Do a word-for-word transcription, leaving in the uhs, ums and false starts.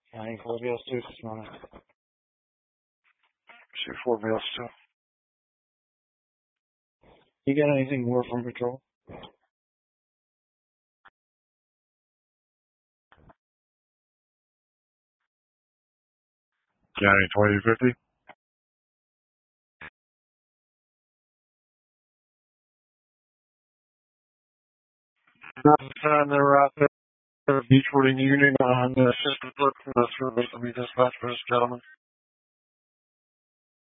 I ain't four Vils two this morning. See four Vils two. You got anything more from patrol? County twenty fifty. Time they were out there, Beechwood and Union on the assistant clerk for the service to be dispatched for this gentleman.